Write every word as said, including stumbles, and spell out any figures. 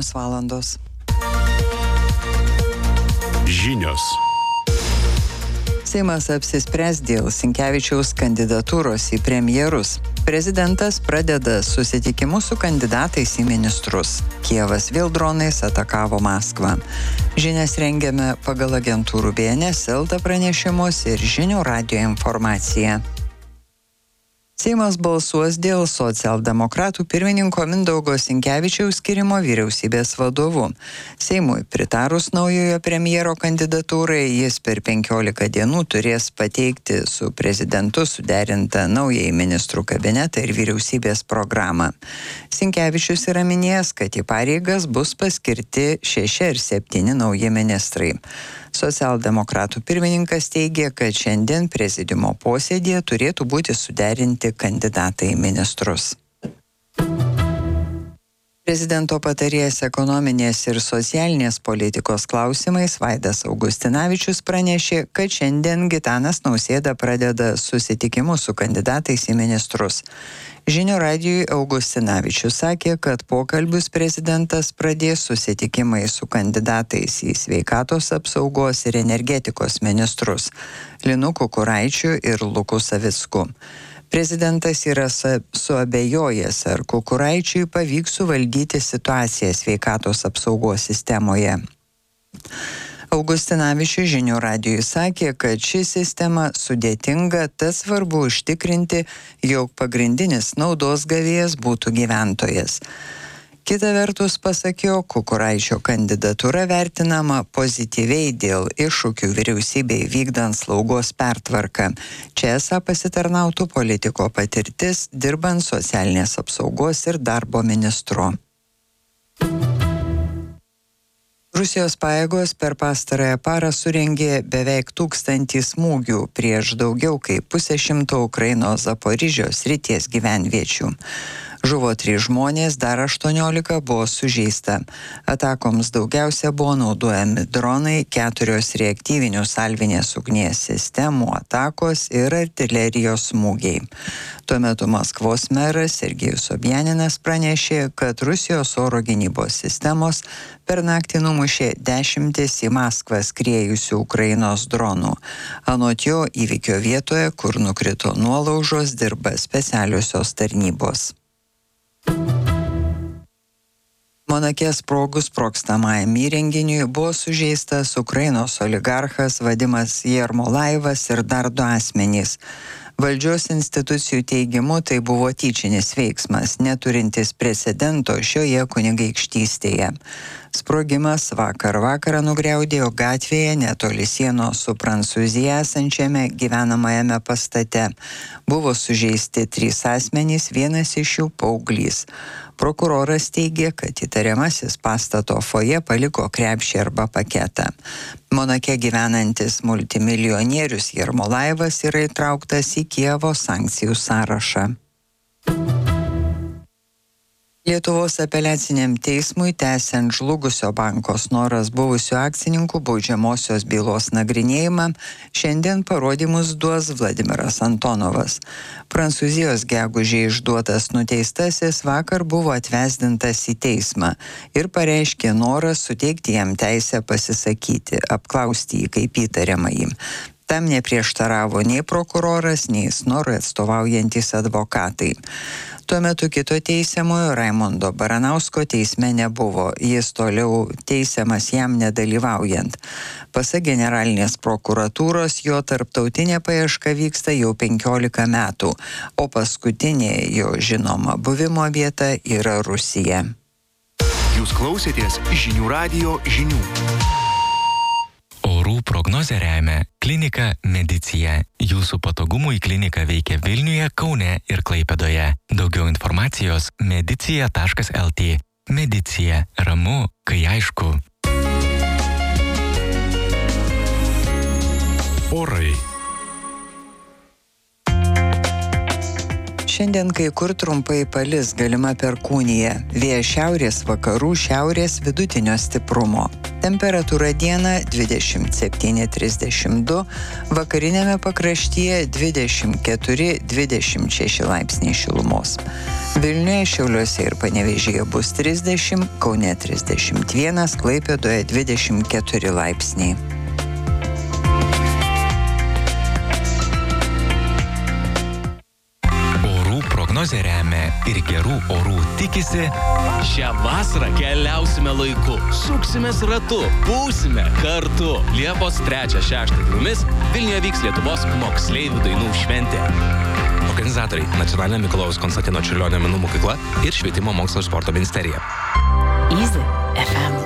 aštuonios valandos. Žinios. Seimas apsispręs dėl Sinkevičiaus kandidatūros į premjerus. Prezidentas pradeda susitikimus su kandidatais į ministrus. Kijevas vėl dronais atakavo Maskvą. Žinias rengiame pagal agentūrų B N S, Elta pranešimus ir Žinių radijo informaciją. Seimas balsuos dėl socialdemokratų pirmininko Mindaugo Sinkevičiaus skyrimo vyriausybės vadovu. Seimui pritarus naujojo premjero kandidatūrai, jis per penkiolika dienų turės pateikti su prezidentu suderintą naująjį ministrų kabinetą ir vyriausybės programą. Sinkevičius yra minėjęs, kad į pareigas bus paskirti šeši ar septyni nauji ministrai. Socialdemokratų pirmininkas teigia, kad šiandien prezidiumo posėdėje turėtų būti suderinti kandidatai į ministrus. Prezidento patarėjas ekonominės ir socialinės politikos klausimais Vaidas Augustinavičius pranešė, kad šiandien Gitanas Nausėda pradeda susitikimus su kandidatais į ministrus. Žinių radijui Augustinavičius sakė, kad pokalbius prezidentas pradės susitikimai su kandidatais į sveikatos apsaugos ir energetikos ministrus Linu Kukuraičiu ir Luku Savicku. Prezidentas yra suabejojęs, ar Kukuraičiui pavyks suvaldyti situaciją sveikatos apsaugos sistemoje. Augustinavičius Žinių radijui sakė, kad ši sistema sudėtinga, tad svarbu užtikrinti, jog pagrindinis naudos gavėjas būtų gyventojas. Kita vertus, pasakė, Kukuraičio kandidatūra vertinama pozityviai dėl iššūkių vyriausybei vykdant slaugos pertvarką. Čia esą pasitarnautų politiko patirtis, dirbant socialinės apsaugos ir darbo ministru. Rusijos pajėgos per pastarąją parą surengė beveik tūkstantį smūgių prieš daugiau kaip pusę šimto Ukrainos Zaporižės srities gyvenviečių. Žuvo trys žmonės, dar aštuoniolika buvo sužeista. Atakoms daugiausia buvo naudojami dronai, keturios reaktyvinių salvinės ugnies sistemų atakos ir artilerijos smūgiai. Tuo metu Maskvos meras Sergejus Sobjaninas pranešė, kad Rusijos oro gynybos sistemos per naktį numušė dešimtis į Maskvą skriejusių Ukrainos dronų. Anot jo, įvykio vietoje, kur nukrito nuolaužos, dirba specialiosios tarnybos. Monake sprogus sprogstamajam įrenginiui buvo sužeistas Ukrainos oligarchas Vadimas Jermolaivas ir dar du asmenys. Valdžios institucijų teigimu tai buvo tyčinis veiksmas, neturintis precedento šioje kunigaikštystėje. Sprogimas vakar vakarą nugriaudėjo gatvėje netoli sienos su Prancūzija esančiame gyvenamajame pastate. Buvo sužeisti trys asmenys, vienas iš jų paauglys. Prokuroras teigė, kad įtariamasis pastato foje paliko krepšį arba paketą. Monake gyvenantis multimilijonierius Jermolaivas yra įtrauktas į Kijevo sankcijų sąrašą. Lietuvos apeliaciniam teismui tęsiant žlugusio banko Snoras buvusių akcininkų baudžiamosios bylos nagrinėjimą, šiandien parodymus duos Vladimiras Antonovas. Prancūzijos gegužė išduotas nuteistasis vakar buvo atvesdintas į teismą ir pareiškė norą suteikti jam teisę pasisakyti, apklausti jį kaip įtariamąjį. Tam neprieštaravo nei prokuroras, nei Snorui atstovaujantys advokatai. Tuo metu kito teisiamojo Raimondo Baranausko teisme nebuvo, jis toliau teisiamas jam nedalyvaujant. Pasak generalinės prokuratūros, jo tarptautinė paieška vyksta jau penkiolika metų, o paskutinė jo žinoma buvimo vieta yra Rusija. Jūs klausėtės Žinių radijo žinių. Orų prognozę remia Klinika Medicija. Jūsų patogumui klinika veikia Vilniuje, Kaune ir Klaipėdoje. Daugiau informacijos medicija taškas el tė. Medicija. Ramu, kai aišku. Orai. šiandien kai kur trumpai palis, galima perkūnija. Vėjas šiaurės vakarų, šiaurės vidutinio stiprumo. Temperatūra dieną dvidešimt septyni trisdešimt du, vakarinėme pakraštyje dvidešimt keturi dvidešimt šeši laipsniai šilumos. Vilniuje, Šiauliuose ir Panevėžyje bus trisdešimt, Kaune trisdešimt vienas, Klaipėdoje dvidešimt keturi laipsniai. Prognozė remia ir gerų orų tikisi. Šią vasarą keliausime laiku, suksimės ratu, būsime kartu. Liepos trečią šeštą dienomis Vilniuje vyks Lietuvos moksleivių dainų šventė. Organizatoriai Nacionalinė Mikalojaus Konstantino Čiurlionio menų mokykla ir Švietimo mokslo ir sporto ministerija. Easy F M.